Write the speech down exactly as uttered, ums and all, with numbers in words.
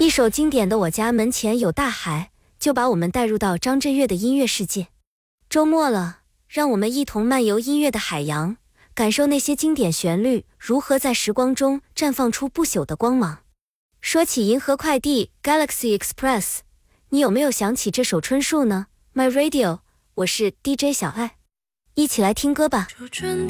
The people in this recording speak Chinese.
一首经典的《我家门前有大海》就把我们带入到张震岳的音乐世界。周末了，让我们一同漫游音乐的海洋，感受那些经典旋律如何在时光中绽放出不朽的光芒。说起银河快递 Galaxy Express， 你有没有想起这首春树呢？ My Radio， 我是 D J 小爱，一起来听歌吧。 初春